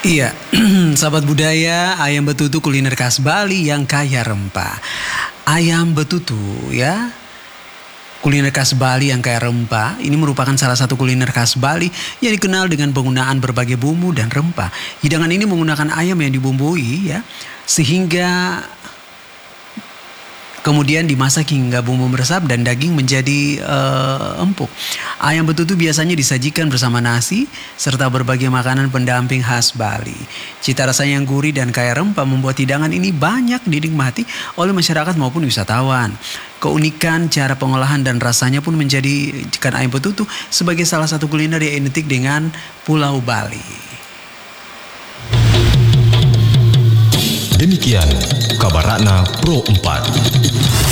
Iya, sahabat budaya, ayam betutu kuliner khas Bali yang kaya rempah. Ayam betutu ya, kuliner khas Bali yang kaya rempah. Ini merupakan salah satu kuliner khas Bali yang dikenal dengan penggunaan berbagai bumbu dan rempah. Hidangan ini menggunakan ayam yang dibumbui ya, sehingga kemudian dimasak hingga bumbu meresap dan daging menjadi empuk. Ayam betutu biasanya disajikan bersama nasi serta berbagai makanan pendamping khas Bali. Cita rasanya yang gurih dan kaya rempah membuat hidangan ini banyak dinikmati oleh masyarakat maupun wisatawan. Keunikan cara pengolahan dan rasanya pun menjadikan ayam betutu sebagai salah satu kuliner yang identik dengan Pulau Bali. Demikian kabar Ratna Pro 4.